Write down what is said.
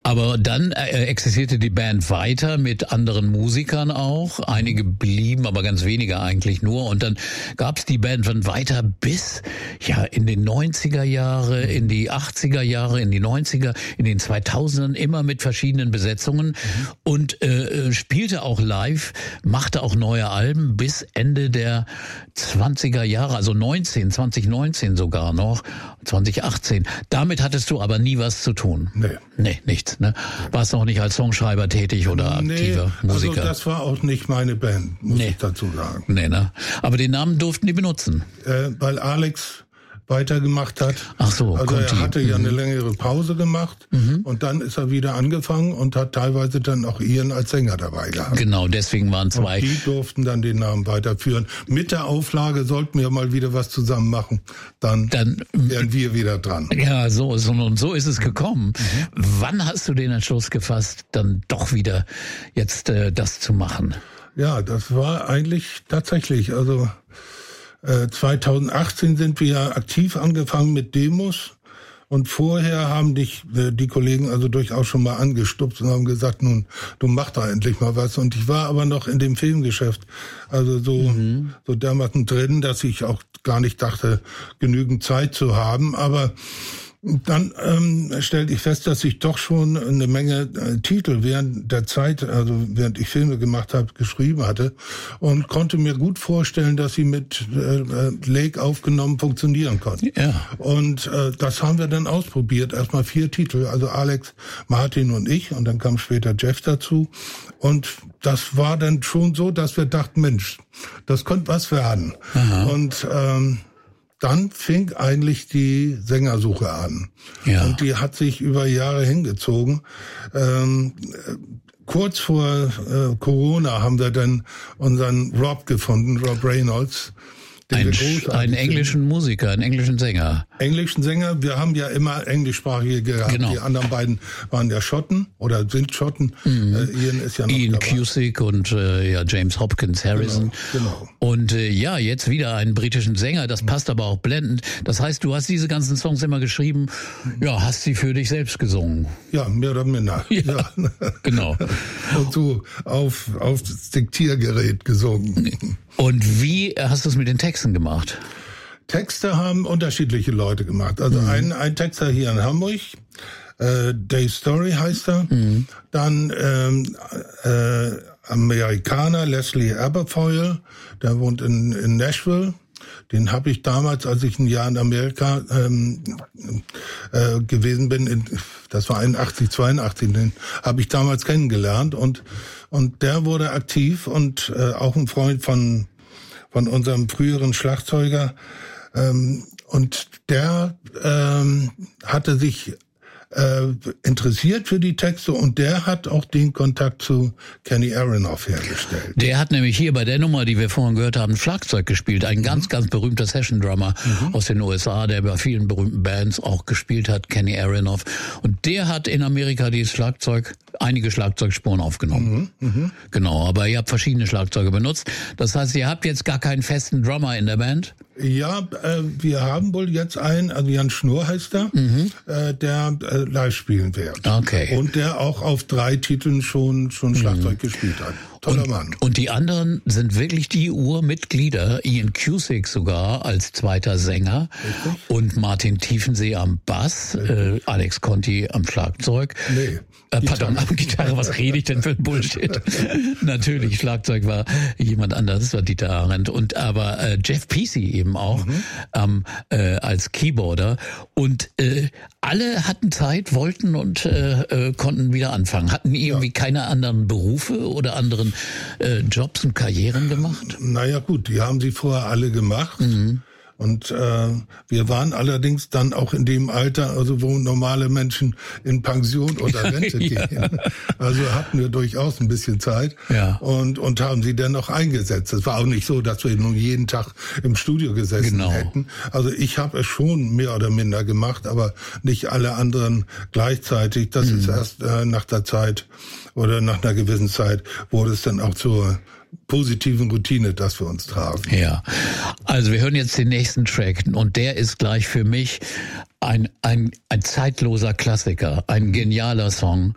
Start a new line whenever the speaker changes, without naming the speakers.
Aber dann existierte die Band weiter mit anderen Musikern auch. Einige blieben, aber ganz wenige eigentlich nur. Und dann gab's die Band dann weiter bis ja in den 90er Jahre, in die 80er Jahre, in die 90er, in den 2000ern, immer mit verschiedenen Besetzungen und spielte auch live, machte auch neue Alben bis Ende der 20er Jahre, also 2019 sogar noch, 2018. Damit hattest du aber nie was zu tun. Nee, nichts. Ne? Warst noch nicht als Songschreiber tätig oder aktiver Musiker?
Also das war auch nicht meine Band, muss ich dazu sagen.
Nee, ne? Aber den Namen durften die benutzen.
Weil Alex weitergemacht hat.
Ach so,
also er hatte ja eine längere Pause gemacht und dann ist er wieder angefangen und hat teilweise dann auch Ian als Sänger dabei gehabt.
Genau, deswegen waren zwei.
Und die durften dann den Namen weiterführen. Mit der Auflage, sollten wir mal wieder was zusammen machen, dann wären wir wieder dran.
Ja, so ist es gekommen. Wann hast du den Entschluss gefasst, dann doch wieder jetzt das zu machen?
Ja, das war eigentlich tatsächlich, also 2018 sind wir ja aktiv angefangen mit Demos und vorher haben die Kollegen also durchaus schon mal angestupst und haben gesagt, nun, du mach da endlich mal was. Und ich war aber noch in dem Filmgeschäft, also so dermaßen drin, dass ich auch gar nicht dachte, genügend Zeit zu haben, aber dann stellte ich fest, dass ich doch schon eine Menge Titel während der Zeit, also während ich Filme gemacht habe, geschrieben hatte und konnte mir gut vorstellen, dass sie mit Lake aufgenommen funktionieren konnten. Ja. Und das haben wir dann ausprobiert. Erstmal 4 Titel, also Alex, Martin und ich, und dann kam später Jeff dazu. Und das war dann schon so, dass wir dachten, Mensch, das könnte was werden. Aha. Und dann fing eigentlich die Sängersuche an. Ja. Und die hat sich über Jahre hingezogen. Kurz vor Corona haben wir dann unseren Rob gefunden, Rob Reynolds.
Einen englischen Musiker, einen englischen Sänger.
Englischen Sänger, wir haben ja immer englischsprachige gehabt. Genau. Die anderen beiden waren ja Schotten oder sind Schotten. Ian ist ja noch
Ian Cusick und James Hopkins Harrison.
Genau.
Und jetzt wieder einen britischen Sänger, das passt aber auch blendend. Das heißt, du hast diese ganzen Songs immer geschrieben, hast sie für dich selbst gesungen.
Ja, mehr oder minder.
Ja. Genau.
Und so auf das Diktiergerät gesungen.
Und wie hast du es mit den Texten gemacht?
Texte haben unterschiedliche Leute gemacht. Also ein Texter hier in Hamburg, Dave Story heißt er. Dann Amerikaner, Leslie Aberfoyle, der wohnt in Nashville. Den habe ich damals, als ich ein Jahr in Amerika gewesen bin, das war 81, 82, den habe ich damals kennengelernt und der wurde aktiv und auch ein Freund von unserem früheren Schlagzeuger und der hatte sich interessiert für die Texte und der hat auch den Kontakt zu Kenny Aronoff hergestellt.
Der hat nämlich hier bei der Nummer, die wir vorhin gehört haben, Schlagzeug gespielt. Ein ganz, ganz berühmter Session-Drummer aus den USA, der bei vielen berühmten Bands auch gespielt hat, Kenny Aronoff. Und der hat in Amerika einige Schlagzeugspuren aufgenommen. Genau, aber ihr habt verschiedene Schlagzeuge benutzt. Das heißt, ihr habt jetzt gar keinen festen Drummer in der Band?
Ja, wir haben wohl jetzt einen, also Jan Schnurr heißt er, der live spielen wird.
Okay.
Und der auch auf 3 Titeln schon Schlagzeug gespielt hat. Toller Mann.
Und die anderen sind wirklich die Urmitglieder, Ian Cusick sogar als zweiter Sänger. Richtig. Und Martin Tiefensee am Bass, Alex Conti am Schlagzeug.
Nee.
Pardon, am Gitarre, was rede ich denn für ein Bullshit? Natürlich, Schlagzeug war jemand anderes, das war Dieter Arendt. Und aber Jeff Peasy eben auch als Keyboarder. Und alle hatten Zeit, wollten und konnten wieder anfangen. Hatten irgendwie keine anderen Berufe oder anderen Jobs und Karrieren gemacht?
Naja gut, die haben sie vorher alle gemacht. Und wir waren allerdings dann auch in dem Alter, also wo normale Menschen in Pension oder Rente gehen. Also hatten wir durchaus ein bisschen Zeit und haben sie dennoch eingesetzt. Es war auch nicht so, dass wir nun jeden Tag im Studio gesessen hätten. Also ich habe es schon mehr oder minder gemacht, aber nicht alle anderen gleichzeitig. Das ist erst nach der Zeit oder nach einer gewissen Zeit wurde es dann auch zur positiven Routine, dass wir uns tragen.
Ja, also wir hören jetzt den nächsten Track und der ist gleich für mich ein zeitloser Klassiker, ein genialer Song.